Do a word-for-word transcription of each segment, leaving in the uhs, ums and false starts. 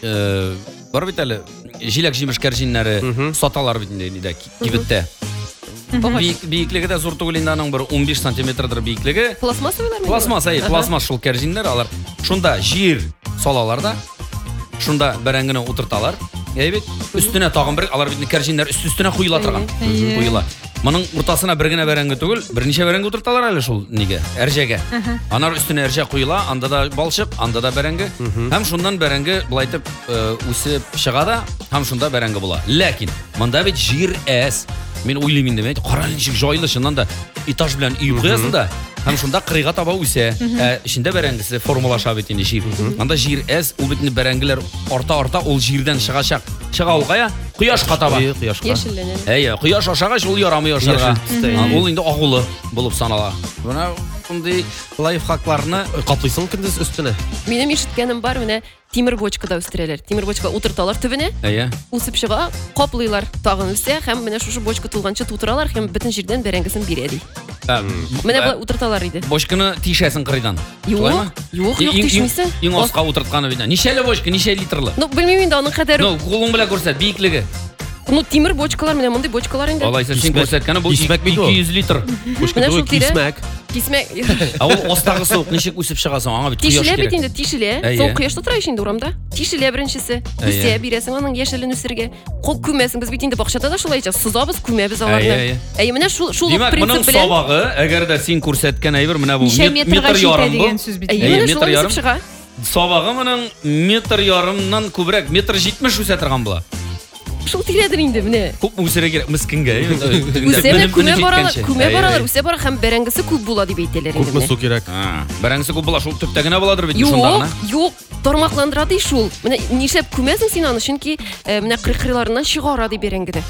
бар бит әле җиләк җимеш кәрҗиннәре саталар бит инде кибеттә. Бийеклеге дә зур түгел инде, аның бер ун биш сантиметрдыр бийеклеге. Пластмассалар. Пластмасса, әй, пластмасс шул кәрҗиннәр, алар шунда җир салалар да. Шунда бәрәңгене утырталар. Әйбет, үстенә тагын бер, алар бит кәрҗиннәр өст-өстенә куела торган. Куела. Моның уртасына бер генә бәрәңге түгел, берничә бәрәңге утырталар әле шул нигә? Әрҗәгә. Анар өстенә әрҗә куела, анда да балчык, анда да бәрәңге. Һәм шуннан бәрәңге булай итеп үсеп чыга да, һәм шунда бәрәңге була. Ләкин монда бит җир әз. Мин уйлыйм инде, мәйт, кара ничек җайлы, шуннан да этаж белән үй куясың да. Һәм шунда кырыйга таба үсә. Эчендә бәрәңгесе формалаша бит инде җир. Анда җир әз, ул бит бәрәңгеләр арта-арта ул җирдән чыгачак. Чыга ул кая? Кояшка таба. Яшелленә. Әйе, кояш ашагач ул ярамый ашарга. Ул инде агулы булып санала. Менә шундый лайфхакларны каплыйсың көндез өстенә. Минем ишеткәнем бар, менә тимер бочкада үстерәләр. Тимер бочка утырталар төбенә. Әйе. Үсеп чыга, каплыйлар, тагын үсә һәм менә шушы бочка тулганчы тутыралар һәм бөтен җирдән бәрәңгесен бирә ди. Менә бу утырталар иде. Бочканы тишәсен кырыйдан. Юк, юк, юк тишмисең. Иң аска утыртканы бит. Ничәле бочка, ничә литрлы? Ну, белмим инде аның кадәре. Ну, кулың белән күрсәт, бийеклеге. Ну, тимер бочкалар, менә мондый бочкалар инде. Алайса син күрсәткәне бу ике йөз литр. Менә шул кисмәк. Кисмәк. А ул астагы суык ничек үсеп чыгасың? Аңа бит кояш Тишелә кирәк. бит инде, тишелә. Соң кояшта тора инде урамда. Тишелә беренчесе. Үсә бирәсең аның яшелен үсергә. Кол күмәсең, без бит инде бакчада да шулай җа сызабыз, күмәбез аларны. Әйе, менә шул шул принцип белән. Димәк, моның сабагы, әгәр дә син күрсәткән әйбер менә бу метр ярым бу. Әйе, метр ярым чыга. Сабагы моның метр ярымнан күбрәк, метр җитмеш үсә торган була. Шул тирәдер инде менә. Күп үсәргә кирәк, мискенгә. Үсә күмә баралар, күмә баралар, үсә бара һәм бәрәңгесе күп була дип әйтәләр инде. Күпме су кирәк? Бәрәңгесе күп була, шул төптә генә буладыр бит шунда гына. Юк, тармакландыра ди шул. Менә нишләп күмәсең син аны, чөнки менә кырык-кырыларыннан чыгара ди бәрәңгене.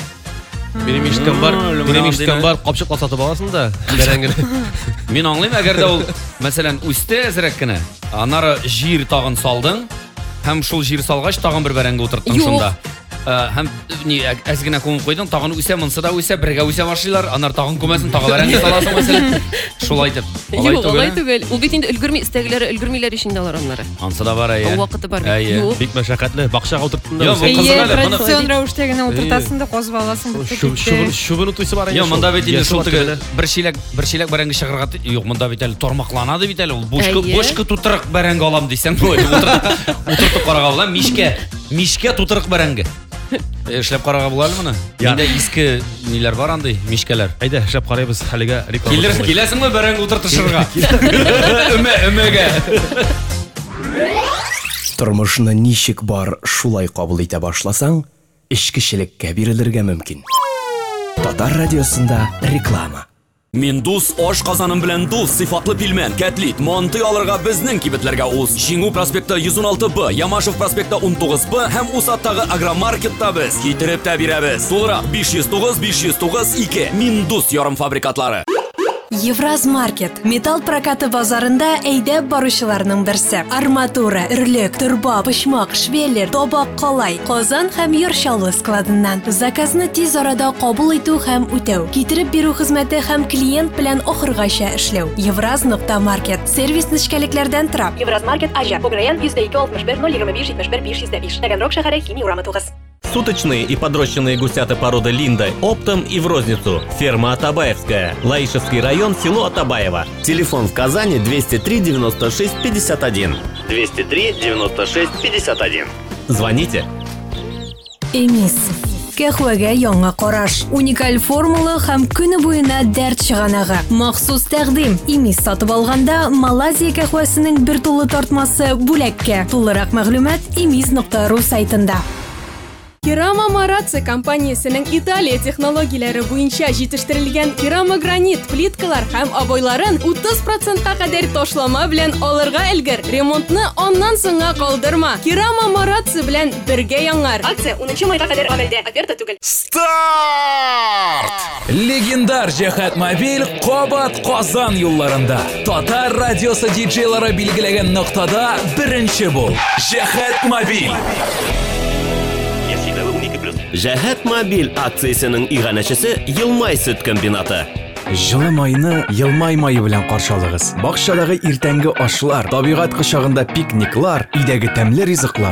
Минем ишеткән бар, минем ишеткән бар, капчыкла сатып аласың да бәрәңгене. Мин аңлыйм, әгәр дә ул, мәсәлән, үсте әзрәк кенә, анары җир тагын салдың, һәм шул җир салгач тагын бер бәрәңге утырттың шунда. Һәм ни әз генә күмеп куйдың, тагын үсә, монсы да үсә, бергә үсә башлыйлар, анар тагын күмәсен, тагын бәрәңге саласың мәсәлән. Шулай итеп. Юк, алай түгел. Ул бит инде өлгерми, истәгеләре өлгермиләр ишинде алар аннары. Ансы да бар, әйе. Вакыты бар. Бик мәшәкатьле, бакчага утырттың да. Әйе, традицион рәвештә генә утыртасың да козып аласың. Шубын утыйсы бар инде. Йо, монда бит инде шул түгел. Бер чиләк, бер чиләк бәрәңге чыгарга, юк, монда бит әле тормакланады бит әле. Ул бушка, бушка тутырык бәрәңге алам дисәң, утыртып карага була, мишкә, мишкә тутырык бәрәңге. Эшләп карарга була әле моны? Миндә иске ниләр бар андый, мишкәләр. Әйдә, эшләп карыйбыз әлегә реклама. Килер, киләсеңме бәрәңге утыртышырга? Өмә, өмәгә. Тормышны ничек бар шулай кабул итә башласаң, эчкечелеккә бирелергә мөмкин. Татар радиосында реклама. Мин дус аш казаным белән дус сыйфатлы пилмән, кәтлит, манты алырга безнең кибетләргә уз. Җиңү проспекты йөз уналты Б, Ямашев проспекты ун тугыз Б һәм Усаттагы агромаркетта без китереп тә бирәбез. Тулырак биш йөз тугыз биш йөз тугыз ике. Мин дус ярым фабрикатлары. Евразмаркет. Металл прокаты базарында әйдәп баручыларның берсе. Арматура, өрлек, турба, почмак, швеллер, табак, калай, Казан һәм Йорчаллы складыннан. Заказны тиз арада кабул итү һәм үтәү. Китереп бирү хезмәте һәм клиент белән ахыргача эшләү. Евраз.маркет. Сервис нечкәлекләрдән тора. Евразмаркет Аҗа. Буграен йөз ике алтмыш бер ноль егерме биш җитмеш бер биш йөз биш. Таганрог шәһәре Химия урамы тугыз. Суточные и подрощенные гусята породы Линда оптом и в розницу. Ферма Атабаевская. Лаишевский район, село Атабаево. Телефон в Казани двести три девяносто шесть пятьдесят один. двести три девяносто шесть пятьдесят один. Звоните. Эмис. Кәхвәгә яңа караш. Уникаль формула һәм көне буена дәрт чыганагы. Махсус тәкъдим. Эмис сатып алганда Малайзия кәхвәсенең бер тулы тартмасы бүләккә. Тулырак мәгълүмат эмис нокта ру сайтында. Керама Маратса компаниясының Италия технологияләре буенча җитештерелгән керамогранит плиткалар һәм абойларын утыз процентка кадәр ташлама белән алырга өлгер. Ремонтны аннан соңга калдырма. Керама Маратса белән бергә яңар. Акция унынчы майга кадәр гамәлдә. Оферта түгел. Старт! Легендар Җәһәт мобиль Кабат Казан юлларында. Татар радиосы диджейлары билгеләгән ноктада беренче бул. Җәһәт мобиль. Җәһәт мобиль акциясының иганәчесе Елмай сөт комбинаты. Җылы майны Елмай майы белән каршылыгыз. Бакчадагы иртәнге ашлар, табигать кочагында пикниклар, өйдәге тәмле ризыклар,